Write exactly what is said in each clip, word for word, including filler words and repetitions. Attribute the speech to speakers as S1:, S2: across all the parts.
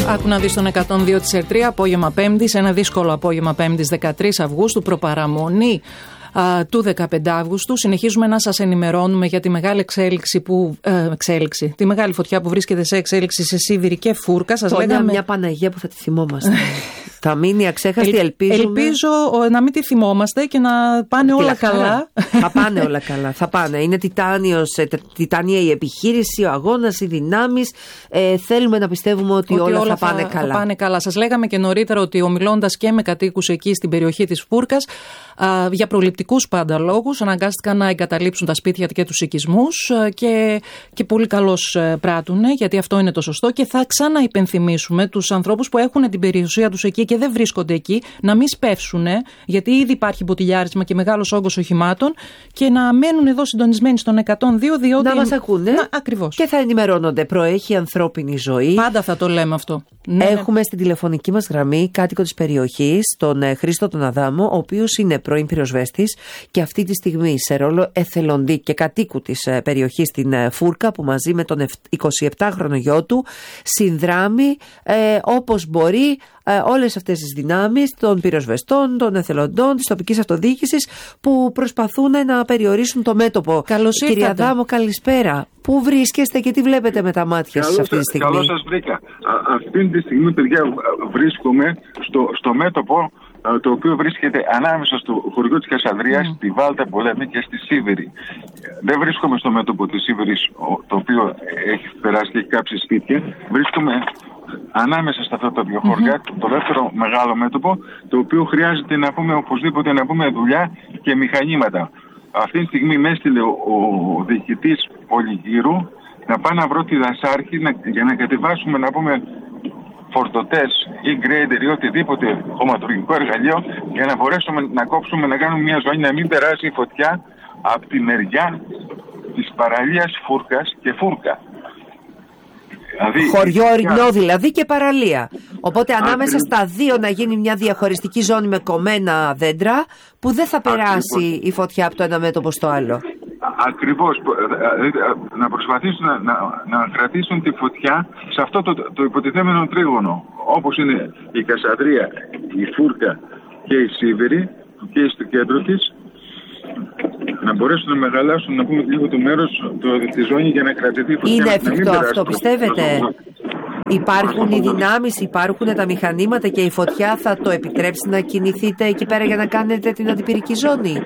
S1: Άκου να δεις τον εκατόν δύο της ΕΡΤΡΙΑ, απόγευμα Πέμπτης, ένα δύσκολο απόγευμα Πέμπτης δεκατρείς Αυγούστου, προπαραμονή α, του δεκαπέντε Αυγούστου. Συνεχίζουμε να σας ενημερώνουμε για τη μεγάλη εξέλιξη που, ε, εξέλιξη, τη μεγάλη φωτιά που βρίσκεται σε εξέλιξη σε Σίβηρη και Φούρκα. Σας
S2: Τόνια,
S1: λέγαμε...
S2: μια Παναγία που θα τη θυμόμαστε. Θα μείνει αξέχαστη, ελπίζουμε.
S1: Ελπίζω να μην τη θυμόμαστε και να πάνε όλα καλά.
S2: Θα πάνε όλα καλά. Θα πάνε. Είναι τιτάνιος, τιτάνια η επιχείρηση, ο αγώνας, οι δυνάμεις. Ε, θέλουμε να πιστεύουμε ότι, ότι όλα, όλα θα πάνε θα, καλά.
S1: Θα πάνε καλά. Σας λέγαμε και νωρίτερα ότι ομιλώντας και με κατοίκους εκεί στην περιοχή της Φούρκας, α, για προληπτικούς πάντα λόγους, αναγκάστηκαν να εγκαταλείψουν τα σπίτια και τους οικισμούς και, και πολύ καλώς πράττουν, γιατί αυτό είναι το σωστό. Και θα ξαναυπενθυμίσουμε τους ανθρώπους που έχουν την περιουσία τους εκεί και δεν βρίσκονται εκεί, να μην σπεύσουν, γιατί ήδη υπάρχει μποτιλιάρισμα και μεγάλος όγκος οχημάτων, και να μένουν εδώ συντονισμένοι στον εκατόν δύο, διότι.
S2: Να μας ακούνε.
S1: Να, ακριβώς.
S2: Και θα ενημερώνονται. Προέχει ανθρώπινη ζωή.
S1: Πάντα θα το λέμε αυτό.
S2: Έχουμε ναι. στην τηλεφωνική μας γραμμή κάτοικο της περιοχής, τον Χρήστο τον Αδάμο, ο οποίος είναι πρώην πυροσβέστης και αυτή τη στιγμή σε ρόλο εθελοντή και κατοίκου της περιοχής στην Φούρκα, που μαζί με τον εικοσιεπτάχρονο γιο του συνδράμει ε, όπως μπορεί ε, όλες αυτές τις δυνάμεις των πυροσβεστών, των εθελοντών, της τοπικής αυτοδιοίκησης που προσπαθούν να περιορίσουν το μέτωπο.
S1: Καλώς ήρθατε.
S2: Κυρία Αδάμο, καλησπέρα. Πού βρίσκεστε και τι βλέπετε με τα μάτια σας αυτή τη στιγμή?
S3: Καλώς σας βρήκα. Α, αυτή τη στιγμή, παιδιά, βρίσκομαι στο, στο μέτωπο το οποίο βρίσκεται ανάμεσα στο χωριό της Κασανδρίας, mm. στη Βάλτα Πολέμη και στη Σίβηρη. Δεν βρίσκομαι στο μέτωπο της Σίβηρης, το οποίο έχει περάσει και έχει κάψει σπίτια. Βρίσκομαι ανάμεσα στα αυτά τα δύο χωριά, mm-hmm. το δεύτερο μεγάλο μέτωπο, το οποίο χρειάζεται να πούμε οπωσδήποτε να πούμε δουλειά και μηχανήματα. Αυτή τη στιγμή με έστειλε ο, ο διοικητής Πολυγύρου να πάω να βρω τη δασάρχη να, για να κατεβάσουμε να πούμε φορτωτές ή γκρέιντερ ή οτιδήποτε χωματουργικό εργαλείο, για να μπορέσουμε να κόψουμε, να κάνουμε μια ζώνη, να μην περάσει η φωτιά από τη μεριά της παραλίας Φούρκας και Φούρκα. Δηλαδή,
S2: χωριό ορεινό δηλαδή και παραλία. Οπότε ανάμεσα στα δύο να γίνει μια διαχωριστική ζώνη με κομμένα δέντρα, που δεν θα περάσει Ακριβώς. η φωτιά από το ένα μέτωπο στο άλλο.
S3: Ακριβώς. Να προσπαθήσουν να, να, να κρατήσουν τη φωτιά σε αυτό το, το υποτιθέμενο τρίγωνο, όπως είναι η Κασανδρία, η Φούρκα και η Σίβηρη, και στο κέντρο της, να μπορέσουν να μεγαλάσουν, να πούμε λίγο το μέρος, το, τη ζώνη, για να κρατηθεί η φωτιά.
S2: Είναι εφικτό αυτό, πιστεύετε? Υπάρχουν οι δυνάμεις, υπάρχουν τα μηχανήματα και η φωτιά θα το επιτρέψει να κινηθείτε εκεί πέρα για να κάνετε την αντιπυρική ζώνη?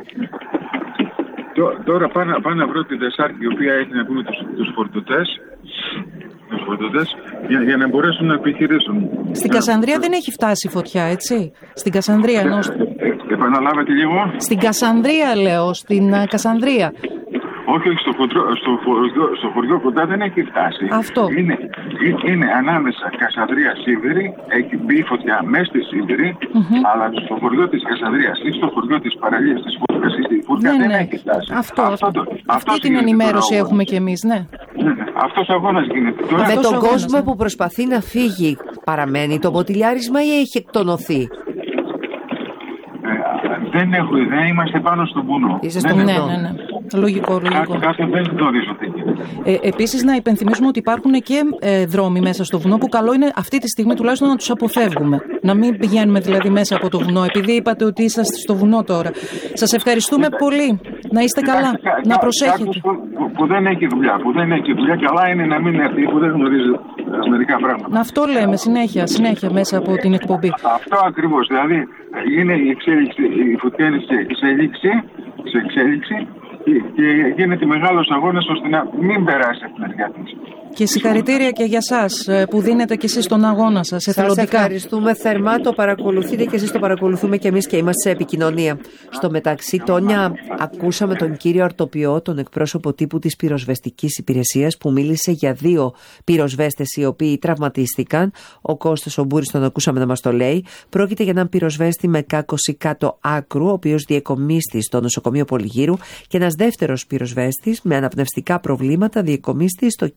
S3: Τώρα πάω να, να βρω τη δεσάρχη, η οποία έχει να πούμε τους, τους φορτωτές, τους φορτωτές για, για να μπορέσουν να επιχειρήσουν.
S1: Στην Κασανδρία δεν έχει φτάσει η φωτιά, έτσι? Στην Κασανδρία εννοώ.
S3: Ε, ε, επαναλάβετε λίγο.
S1: Στην Κασανδρία λέω, στην uh, Κασανδρία.
S3: Όχι, όχι, στο, χωριό, στο, χωριό, στο χωριό κοντά δεν έχει φτάσει.
S1: Αυτό.
S3: Είναι, είναι ανάμεσα Κασανδρία Σίβηρη, έχει μπει η φωτιά μέσα στη Σίβηρη, mm-hmm. αλλά στο χωριό της Κασανδρίας ή στο χωριό της παραλίας της Φούρκας ή στη Φούρκα ναι, δεν ναι. έχει φτάσει.
S1: Αυτό, αυτό, αυτό, αυτή αυτό την ενημέρωση έχουμε κι εμείς, ναι.
S3: ναι. Αυτός ο αγώνας γίνεται. Τώρα,
S2: με τον
S3: αγώνας,
S2: κόσμο ναι. που προσπαθεί να φύγει, παραμένει το μποτιλιάρισμα ή έχει εκτονωθεί?
S3: Δεν έχω ιδέα, είμαστε πάνω στο βουνό.
S2: Είστε στο βουνό.
S1: Ναι, ναι, ναι. Λογικό, λογικό.
S3: Κάτι δεν γνωρίζω τι γίνεται.
S1: Ε, επίσης, να υπενθυμίσουμε ότι υπάρχουν και ε, δρόμοι μέσα στο βουνό που καλό είναι αυτή τη στιγμή τουλάχιστον να τους αποφεύγουμε. Να μην πηγαίνουμε δηλαδή μέσα από το βουνό, επειδή είπατε ότι είσαστε στο βουνό τώρα. Σας ευχαριστούμε Κοίτα. πολύ. Να είστε καλά. Κοίτα, να προσέχετε.
S3: Που, που, που δεν έχει δουλειά, που δεν έχει δουλειά, καλά είναι να μην έρθει, που δεν γνωρίζει μερικά πράγματα.
S1: Αυτό λέμε συνέχεια, συνέχεια μέσα από την εκπομπή.
S3: Αυτό ακριβώς. Δηλαδή είναι η εξέλιξη, η φωτιά είναι σε εξέλιξη, σε εξέλιξη και, και γίνεται μεγάλος αγώνας ώστε να μην περάσει από την μεριά της.
S1: Και συγχαρητήρια και για σας που δίνετε και εσείς τον αγώνα σας εθελοντικά.
S2: Σας ευχαριστούμε θερμά, το παρακολουθείτε και εσείς το παρακολουθούμε και εμείς και είμαστε σε επικοινωνία. Στο μεταξύ, Τόνια, ακούσαμε τον κύριο Αρτοπιό, τον εκπρόσωπο τύπου της πυροσβεστικής υπηρεσίας, που μίλησε για δύο πυροσβέστες οι οποίοι τραυματίστηκαν. Ο Κώστας ο Μπούρης τον ακούσαμε να μας το λέει. Πρόκειται για έναν πυροσβέστη με κάκωση κάτω άκρου, ο οποίος διεκομίστη στο νοσοκομείο Πολυγύρου, και ένας δεύτερος πυροσβέστης με αναπνευστικά προβλήματα, διεκομίστη στο κέντρο υγείας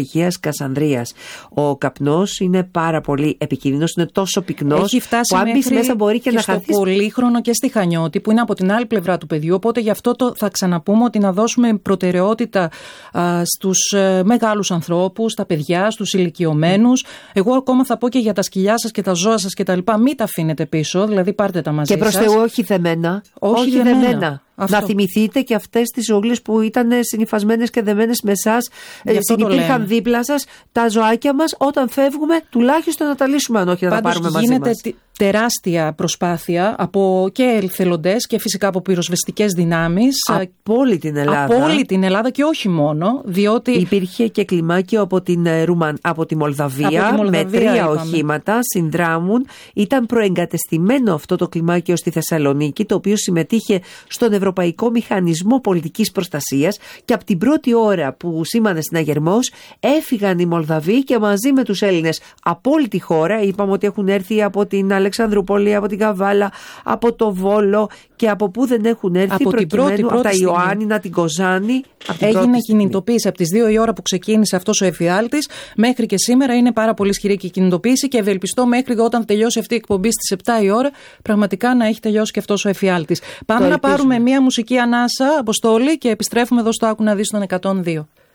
S2: Αγίας Κασανδρίας. Ο καπνός είναι πάρα πολύ επικίνδυνος, είναι τόσο πυκνός που αν μπεις μέσα μπορεί και, και να
S1: στο
S2: χαθείς.
S1: Πολύχρονο και στη Χανιώτη που είναι από την άλλη πλευρά του παιδιού, οπότε γι' αυτό το, θα ξαναπούμε ότι να δώσουμε προτεραιότητα α, στους ε, μεγάλους ανθρώπους, στα παιδιά, στους ηλικιωμένους. Mm. Εγώ ακόμα θα πω και για τα σκυλιά σας και τα ζώα σας και τα λοιπά, μην τα αφήνετε πίσω, δηλαδή πάρτε τα μαζί
S2: και προς
S1: σας.
S2: Θεού όχι δεμένα.
S1: Όχι, όχι δεμένα. δεμένα.
S2: Να θυμηθείτε και αυτές τις ζώγλες που ήταν συνυφασμένες και δεμένες με εσάς, συνυπήρχαν δίπλα σας, τα ζωάκια μας, όταν φεύγουμε τουλάχιστον να τα λύσουμε, αν όχι να τα πάρουμε μαζί μας.
S1: Γίνεται τεράστια προσπάθεια από και εθελοντές και φυσικά από πυροσβεστικές δυνάμεις.
S2: Από όλη την Ελλάδα.
S1: Από όλη την Ελλάδα και όχι μόνο, διότι...
S2: Υπήρχε και κλιμάκιο από, την, Ρουμαν, από τη Μολδαβία,
S1: από τη Μολδαβία
S2: με τρία
S1: είπαμε.
S2: οχήματα, συνδράμουν. Ήταν προεγκατεστημένο αυτό το κλιμάκιο στη Θεσσαλονίκη, το οποίο συμμετείχε στον Ευρωπαϊκό Μηχανισμό Πολιτικής Προστασίας, και από την πρώτη ώρα που σήμανε συναγερμός έφυγαν οι Μολδαβοί και μαζί με τους Έλληνες από όλη τη χώρα. Είπαμε ότι έχουν έρθει από την Αλεξανδρούπολη, από την Καβάλα, από το Βόλο και από πού δεν έχουν έρθει,
S1: από
S2: προκειμένου
S1: την πρώτη, πρώτη
S2: από τα
S1: στιγμή.
S2: Ιωάννινα, την Κοζάνη.
S1: Έγινε κινητοποίηση από τις δύο η ώρα που ξεκίνησε αυτός ο εφιάλτης μέχρι και σήμερα. Είναι πάρα πολύ ισχυρή και η κινητοποίηση και ευελπιστώ μέχρι όταν τελειώσει αυτή η εκπομπή στις επτά η ώρα πραγματικά να έχει τελειώσει και αυτός ο εφιάλτης. Πάμε να πάρουμε μία μουσική ανάσα, Αποστόλη, και επιστρέφουμε εδώ στο Άκου να δεις τον εκατόν δύο.